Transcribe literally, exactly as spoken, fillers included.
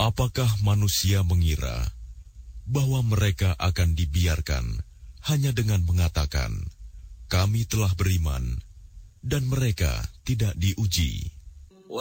Apakah manusia mengira bahwa mereka akan dibiarkan hanya dengan mengatakan, "Kami telah beriman," dan mereka tidak diuji?